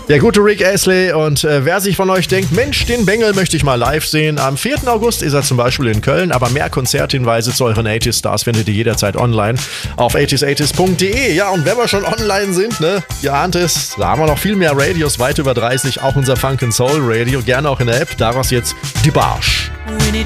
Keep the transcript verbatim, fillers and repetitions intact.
Der gute Rick Astley und äh, wer sich von euch denkt, Mensch, den Bengel möchte ich mal live sehen. Am vierten August ist er zum Beispiel in Köln, aber mehr Konzerthinweise zu euren achtziger Stars findet ihr jederzeit online auf achtziger achtzig punkt de. Ja, und wenn wir schon online sind, ne, ihr ahnt es, da haben wir noch viel mehr Radios, weit über dreißig, auch unser Funk and Soul Radio, gerne auch in der App. Daraus jetzt die Barsch.